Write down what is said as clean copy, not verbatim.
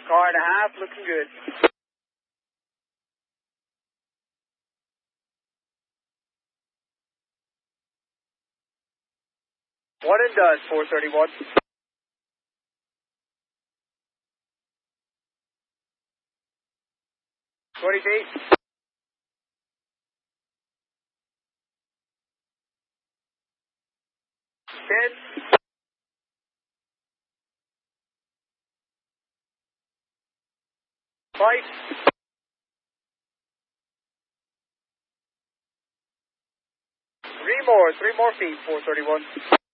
Car and a half, looking good. One and done, 431. Twenty feet. 10. 5. 3 more feet, 431.